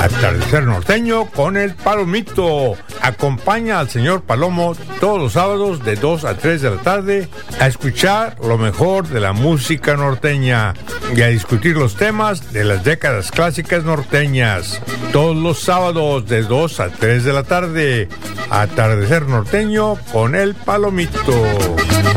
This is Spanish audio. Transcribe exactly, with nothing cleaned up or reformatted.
Atardecer Norteño con el Palomito. Acompaña al señor Palomo todos los sábados de dos a tres de la tarde a escuchar lo mejor de la música norteña y a discutir los temas de las décadas clásicas norteñas. Todos los sábados de dos a tres de la tarde. Atardecer Norteño con el Palomito.